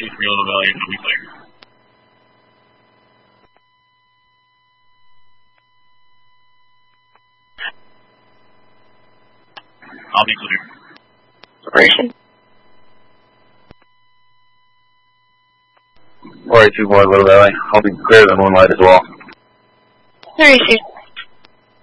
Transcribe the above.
3 Little Valley, and be clear. I'll be clear. Operation. 482 Little Valley. I'll be clear of the Moonlight as well. 32.